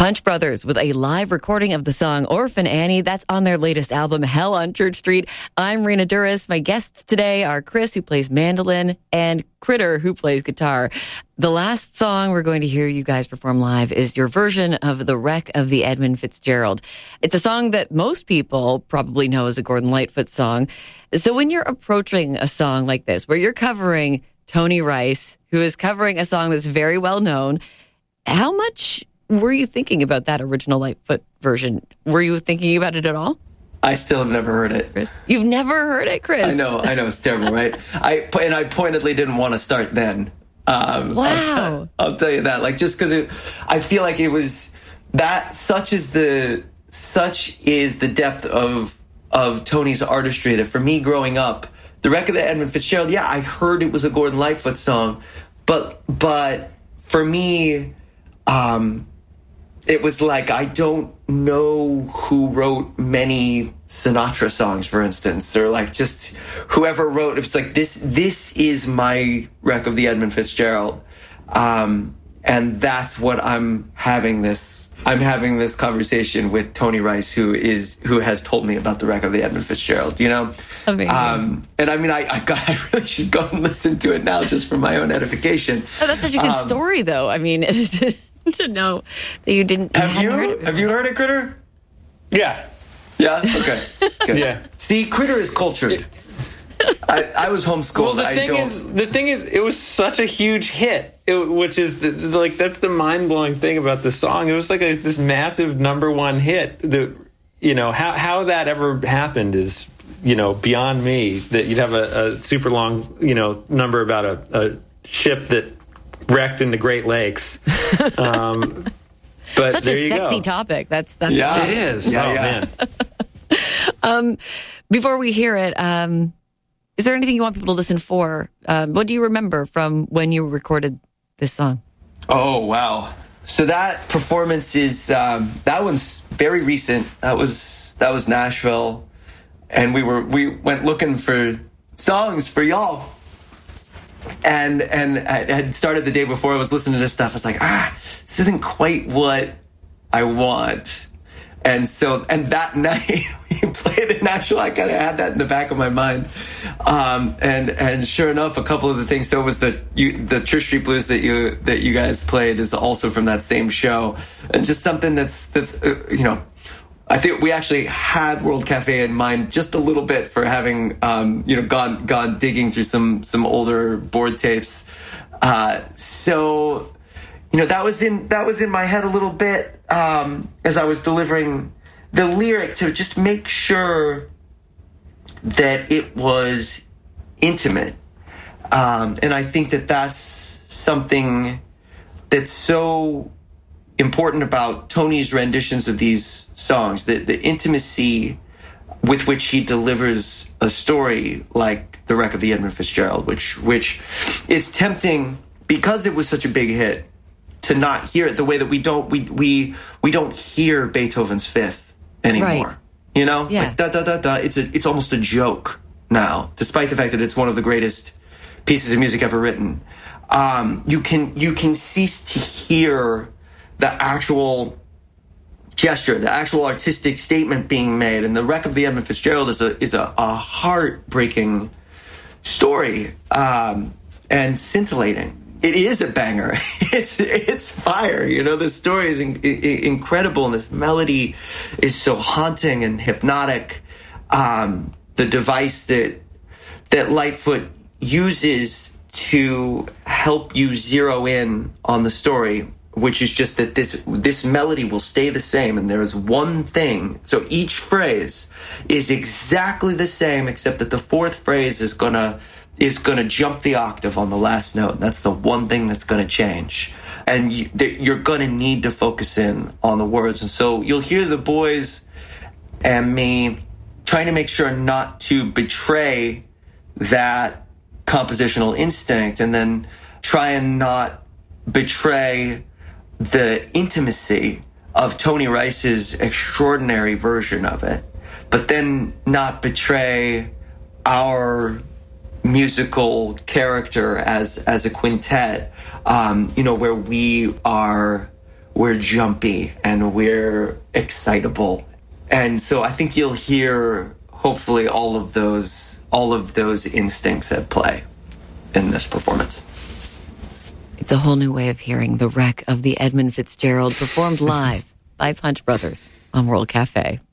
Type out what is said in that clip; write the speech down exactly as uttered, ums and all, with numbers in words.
Punch Brothers with a live recording of the song Orphan Annie. That's on their latest album, Hell on Church Street. I'm Rena Duras. My guests today are Chris, who plays mandolin, and Critter, who plays guitar. The last song we're going to hear you guys perform live is your version of The Wreck of the Edmund Fitzgerald. It's a song that most people probably know as a Gordon Lightfoot song. So when you're approaching a song like this, where you're covering Tony Rice, who is covering a song that's very well known, how much were you thinking about that original Lightfoot version? Were you thinking about it at all? I still have never heard it. Chris? You've never heard it, Chris? I know, I know, it's terrible, right? I and I pointedly didn't want to start then. Um, wow. I'll, t- I'll tell you that, like, just because I feel like it was that. Such is the such is the depth of of Tony's artistry that for me growing up, The Wreck of the Edmund Fitzgerald. Yeah, I heard it was a Gordon Lightfoot song, but but for me, um. it was like, I don't know who wrote many Sinatra songs, for instance, or like just whoever wrote, it's like, this, this is my Wreck of the Edmund Fitzgerald. Um, and that's what I'm having this, I'm having this conversation with Tony Rice, who is, who has told me about the Wreck of the Edmund Fitzgerald, you know? Amazing. Um, and I mean, I, I, got, I really should go and listen to it now just for my own edification. Oh, that's such a good um, story, though. I mean, to know that you didn't. Have you? Heard it have you heard it, Critter? Yeah. Yeah. Okay. Good. Yeah. See, Critter is cultured. I, I was homeschooled. Well, the I thing don't... is, the thing is, it was such a huge hit, it, which is the, the, like that's the mind blowing thing about the song. It was like a, this massive number one hit. The you know how how that ever happened is you know beyond me. That you'd have a, a super long you know number about a, a ship that wrecked in the Great Lakes. Um, but Such there a you sexy go. topic. That's that's yeah, it is. Yeah, oh yeah. man. um, before we hear it, um, is there anything you want people to listen for? Um, what do you remember from when you recorded this song? Oh wow! So that performance is um, that one's very recent. That was that was Nashville, and we were we went looking for songs for y'all. And and I had started the day before. I was listening to this stuff. I was like, ah, this isn't quite what I want. And so, and that night we played in Nashville. I kind of had that in the back of my mind. Um, and and sure enough, a couple of the things. So it was the you, the Church Street Blues that you that you guys played is also from that same show, and just something that's that's uh, you know. I think we actually had World Cafe in mind just a little bit for having, um, you know, gone gone digging through some some older board tapes. Uh, so, you know, that was in that was in my head a little bit um, as I was delivering the lyric to just make sure that it was intimate. Um, and I think that that's something that's so important about Tony's renditions of these songs, the, the intimacy with which he delivers a story like The Wreck of the Edmund Fitzgerald, which which it's tempting because it was such a big hit to not hear it the way that we don't we we we don't hear Beethoven's Fifth anymore. Right. You know? Yeah. Like da da da da. It's a it's almost a joke now, despite the fact that it's one of the greatest pieces of music ever written. Um, you can you can cease to hear the actual gesture, the actual artistic statement being made. And The Wreck of the Edmund Fitzgerald is a is a, a heartbreaking story um, and scintillating. It is a banger. It's it's fire. You know, the story is in, in, incredible, and this melody is so haunting and hypnotic. Um, the device that that Lightfoot uses to help you zero in on the story, which is just that this this melody will stay the same, and there is one thing. So each phrase is exactly the same, except that the fourth phrase is gonna is gonna jump the octave on the last note. And that's the one thing that's gonna change, and you, you're gonna need to focus in on the words. And so you'll hear the boys and me trying to make sure not to betray that compositional instinct, and then try and not betray the intimacy of Tony Rice's extraordinary version of it, but then not betray our musical character as as a quintet, um, you know, where we are we're jumpy, and we're excitable. And so I think you'll hear, hopefully, all of those all of those instincts at play in this performance. It's a whole new way of hearing the wreck of the Edmund Fitzgerald performed live by Punch Brothers on World Cafe.